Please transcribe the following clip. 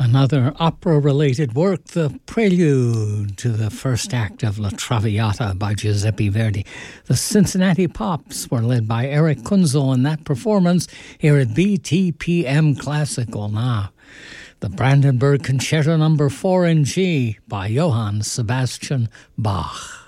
Another opera-related work, the prelude to the first act of La Traviata by Giuseppe Verdi. The Cincinnati Pops were led by Eric Kunzel in that performance here at BTPM Classical. Now, the Brandenburg Concerto No. 4 in G by Johann Sebastian Bach.